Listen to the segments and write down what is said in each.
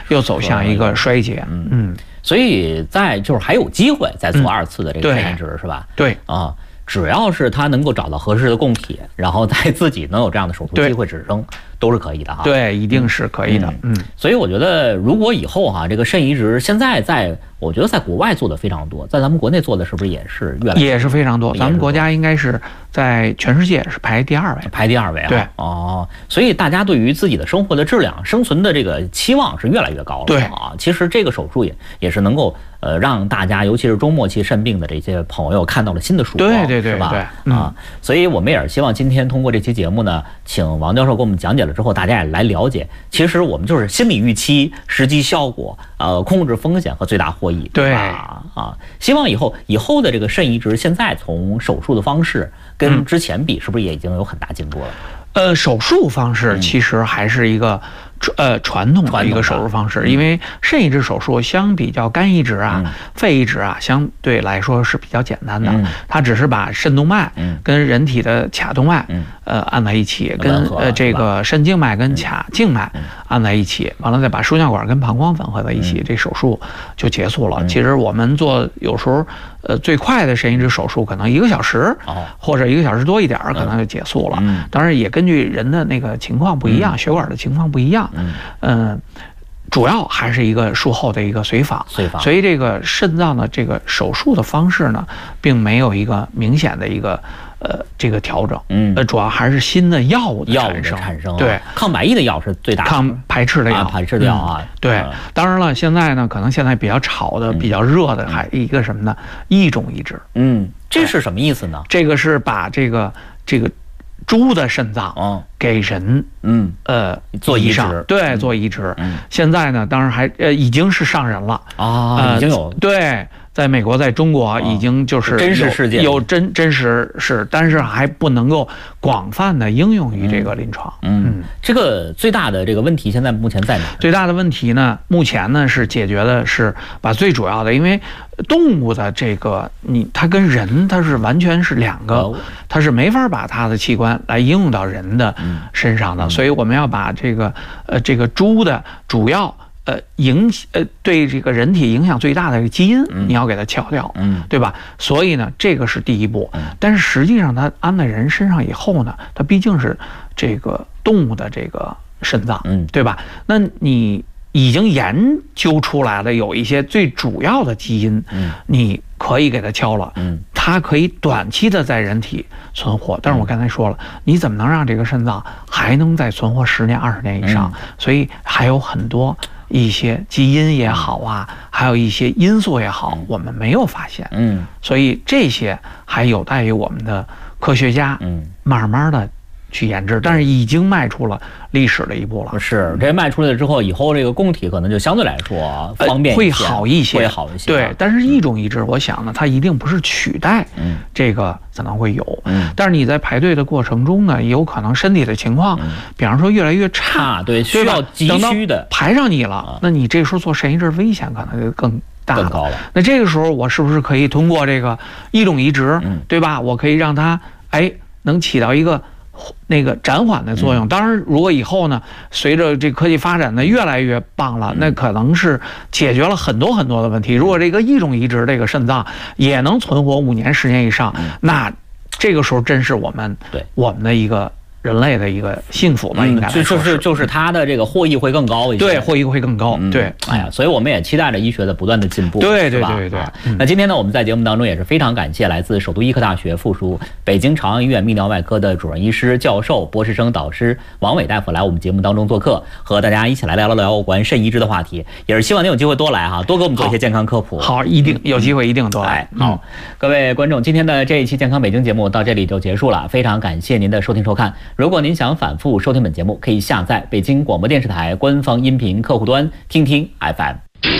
又走向一个衰竭。 所以就是还有机会再做2次的这个肾移植，是吧？ 对啊。只要是他能够找到合适的供体，然后在自己能有这样的手术机会指生，都是可以的哈。 对，一定是可以的。 所以我觉得，如果以后这个肾移植现在我觉得在国外做的非常多，在咱们国内做的是不是也是越来越也是非常多？咱们国家应该是在全世界是排第2位， 排第2位啊。 对所以大家对于自己的生活的质量、生存的这个期望是越来越高了。 对啊，其实这个手术也是能够让大家，尤其是中末期肾病的这些朋友看到了新的曙光。 对， 是吧？ 啊， 所以我们也是希望今天通过这期节目呢，请王教授给我们讲解了之后，大家也来了解，其实我们就是心理预期、实际效果、控制风险和最大获益。 对希望以后的这个肾移植，现在从手术的方式跟之前比，是不是也已经有很大进步了？ 手术方式其实还是一个传统的一个手术方式，因为肾移植手术相比较肝移植肺移植相对来说是比较简单的，它只是把肾动脉跟人体的髂动脉按在一起，跟这个肾静脉跟髂静脉按在一起，完了再把输尿管跟膀胱吻合在一起，这手术就结束了。其实我们做有时候最快的肾移植手术可能1个小时，或者1个小时多一点可能就结束了。当然也根据人的那个情况不一样，血管的情况不一样。主要还是一个术后的一个随访，所以这个肾脏的这个手术的方式呢，并没有一个明显的一个这个调整。主要还是新的药物的产生。对， 抗白异的药是最大的， 抗排斥的药， 排斥的药啊。 对，当然了，现在呢，可能现在比较炒的、比较热的，还一个什么呢？异种移植。 这是什么意思呢？ 这个是把这个猪的肾脏给人做移植， 对，做移植。现在呢，当然还已经是上人了啊，已经有对。在美国，在中国已经就是真实世界有真实是，但是还不能够广泛的应用于这个临床。 这个最大的这个问题现在目前在哪？ 最大的问题呢，目前呢是解决的是把最主要的，因为动物的这个它跟人它是完全是两个，它是没法把它的器官来应用到人的身上的，所以我们要把这个猪的主要。对这个人体影响最大的基因，你要给它撬掉，对吧？所以呢，这个是第一步。但是实际上，它安在人身上以后呢，它毕竟是这个动物的这个肾脏，对吧？那你已经研究出来了有一些最主要的基因，你可以给它敲了，它可以短期的在人体存活。但是我刚才说了，你怎么能让这个肾脏还能再存活10年、20年以上？所以还有很多。一些基因也好还有一些因素也好，我们没有发现。所以这些还有待于我们的科学家慢慢的去研制，但是已经迈出了历史的一步了。 是，这迈出来之后，以后这个供体可能就相对来说方便会好一些， 会好一些。 对，但是异种移植，我想呢，它一定不是取代这个可能会有。但是你在排队的过程中呢，有可能身体的情况，比方说越来越差， 对，需要急需的排上你了，那你这时候做肾移植危险可能就更高了。 那这个时候我是不是可以通过这个异种移植，对吧？我可以让它能起到一个那个暂缓的作用。当然，如果以后呢，随着这科技发展的越来越棒了，那可能是解决了很多很多的问题。如果这个异种移植这个肾脏也能存活5年、10年以上，那这个时候真是我们的一个人类的一个幸福吧，应该就是它的这个获益会更高一些， 对，获益会更高，对， 哎呀，所以我们也期待着医学的不断的进步， 对。 那今天呢，我们在节目当中也是非常感谢来自首都医科大学附属北京朝阳医院泌尿外科的主任医师、教授、博士生导师王伟大夫来我们节目当中做客，和大家一起来聊有关肾移植的话题，也是希望您有机会多来多给我们做一些健康科普。 好，一定有机会一定多来。 好，各位观众，今天的这一期健康北京节目到这里就结束了，非常感谢您的收听收看。如果您想反复收听本节目，可以下载北京广播电视台官方音频客户端听听 FM。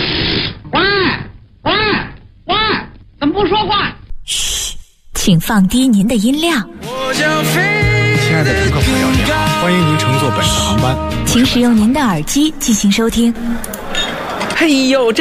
喂，怎么不说话？ 嘘，请放低您的音量。 亲爱的乘客朋友，您好，欢迎您乘坐本次航班， 请使用您的耳机进行收听。 嘿呦，